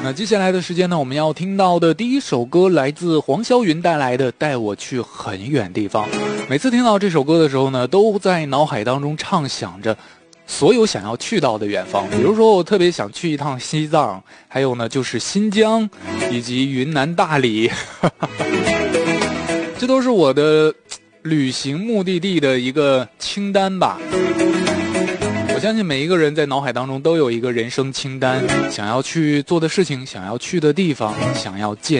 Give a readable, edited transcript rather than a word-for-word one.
那接下来的时间呢，我们要听到的第一首歌来自黄霄云带来的《带我去很远地方》。每次听到这首歌的时候呢，都在脑海当中畅想着所有想要去到的远方，比如说我特别想去一趟西藏，还有呢就是新疆以及云南大理这都是我的旅行目的地的一个清单吧。我相信每一个人在脑海当中都有一个人生清单，想要去做的事情，想要去的地方，想要见